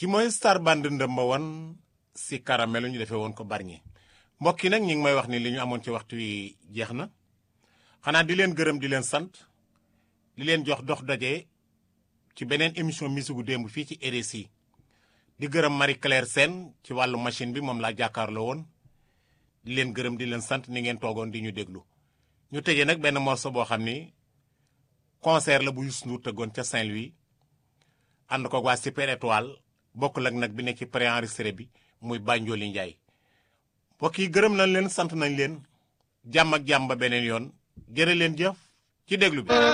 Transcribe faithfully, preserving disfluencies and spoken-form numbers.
ci mooy star band ndëmba woon si caramelu ñu defee woon ko Bargny mbokk yi nag ñi ngi may wax ni li ñu amoon ci waxtu wi jeex na xanaa di leen gërëm di leen sant di leen jox dox daje ci beneen émission musique démb fii ci R S I di gërëm Marie Claire Sène ci wàllu machine bi moom laa jàkkaarloo woon di leen gërëm di leen sant ni ngeen toogoon di ñu déglu ñu tëjee nag benn morceau boo xam ni concert la bu Youssou Ndour tëggoon ca Saint-Louis ànd ko waa Super Étoile bokkul ak nag bi ne ci préenregistré bi muy Banjoli Ndiaye mbokk yi gërëm nañ leen sant nañ leen jàmm ak jàmm ba beneen yoon jërë leen jëf ci déglu bi